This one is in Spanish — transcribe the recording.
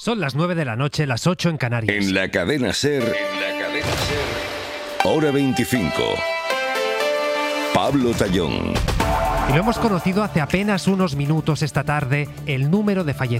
Son las 9 de la noche, las 8 en Canarias. En la cadena SER, Hora 25. Pablo Tallón. Y lo hemos conocido hace apenas unos minutos esta tarde, el número de fallecidos